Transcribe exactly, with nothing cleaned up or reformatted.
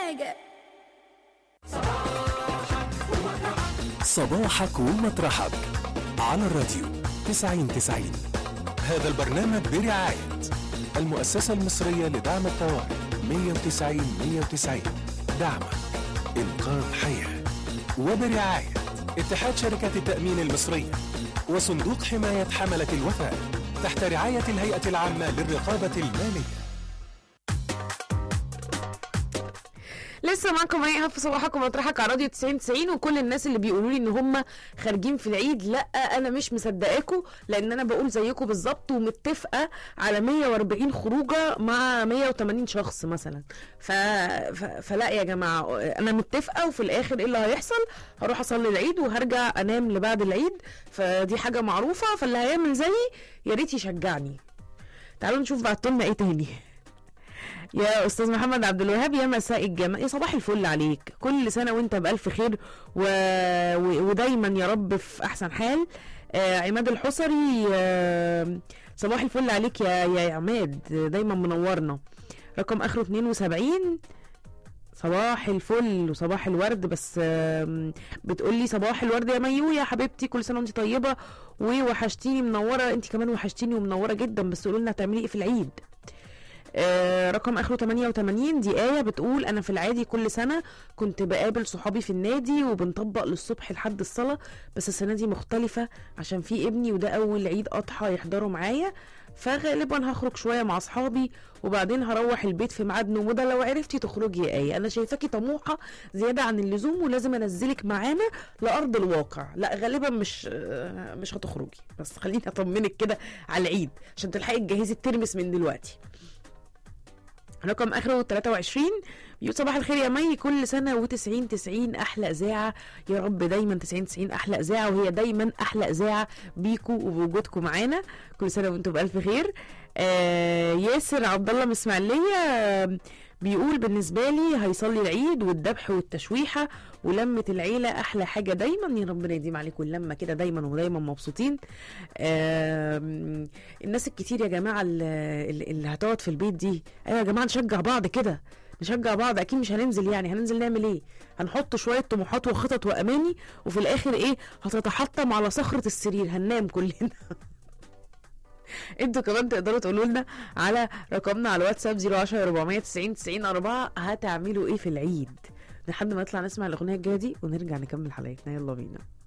حاجة. صباحك ومطرحك على الراديو تسعين تسعين. هذا البرنامج برعاية المؤسسة المصرية لدعم الطوارئ مية وتسعين مية وتسعين، دعمك إنقاذ حياة، وبرعاية اتحاد شركات التأمين المصرية وصندوق حماية حملة الوفاء تحت رعاية الهيئة العامة للرقابة المالية. لسه معاكم ايه في صباحكم مطرحك على راديو تسعين تسعين. وكل الناس اللي بيقولوا لي ان هم خارجين في العيد، لا انا مش مصدقاكم، لان انا بقول زيكم بالظبط ومتفقه على مية واربعين خروجه مع مية وتمانين شخص مثلا. ف... ف... فلا يا جماعه، انا متفقه وفي الاخر ايه اللي هيحصل؟ هروح اصلي العيد وهرجع انام لبعد العيد، فدي حاجه معروفه. فاللي هيعمل زيي يا ريت يشجعني. تعالوا نشوف بعتولنا ايه تاني. يا استاذ محمد عبد الوهاب، يا مساء الجمال، يا صباح الفل عليك، كل سنه وانت بالف خير و... و... ودايما يا رب في احسن حال. آه عماد الحصري، آه صباح الفل عليك يا يا عماد، دايما منورنا. رقم اخره اتنين وسبعين، صباح الفل وصباح الورد. بس آه بتقولي صباح الورد يا ميو يا حبيبتي، كل سنه وانت طيبه ووحشتيني منوره. انت كمان وحشتيني ومنوره جدا، بس قولوا لنا هتعملي ايه في العيد. آه رقم اخره تمانية وتمانين، دي آية بتقول انا في العادي كل سنة كنت بقابل صحابي في النادي وبنطبق للصبح لحد الصلاة، بس السنة دي مختلفة عشان في ابني وده اول عيد اضحى يحضره معايا، فغالبا هخرج شوية مع اصحابي وبعدين هروح البيت في ميعاد نوم. وده لو عرفتي تخرجي يا آية، انا شايفاكي طموحة زيادة عن اللزوم ولازم انزلك معانا لارض الواقع. لا غالبا مش آه مش هتخرجي، بس خليني اطمنك كده على العيد عشان تلحقي تجهزي الترمس من دلوقتي. رقم اخره تلاتة وعشرين بيقول صباح الخير يا مي، كل سنه وتسعين تسعين احلى اذاعه، يا رب دايما تسعين تسعين احلى اذاعه، وهي دايما احلى اذاعه بيكو وبوجودكم معانا. كل سنه وانتم بالف خير. آه ياسر عبد الله من اسماعيليه آه بيقول بالنسبه لي هيصلي العيد والذبح والتشويحه ولمه العيله احلى حاجه دايما، يا ربنا يديم عليكم اللمه كده دايما ودايما مبسوطين. آه الناس الكتير يا جماعه اللي, اللي هتقعد في البيت دي، ايوه يا جماعه نشجع بعض كده، نشجع بعض. اكيد مش هننزل، يعني هننزل نعمل ايه؟ هنحط شويه طموحات وخطط واماني وفي الاخر ايه؟ هتتحطم على صخره السرير، هننام كلنا. انتوا كمان تقدروا تقولوا لنا على رقمنا على الواتساب صفر عشرة أربعمية تسعين تسعين أربعة هتعملوا ايه في العيد، لحد ما نطلع نسمع الاغنيه الجايه دي ونرجع نكمل حلقتنا. يلا بينا.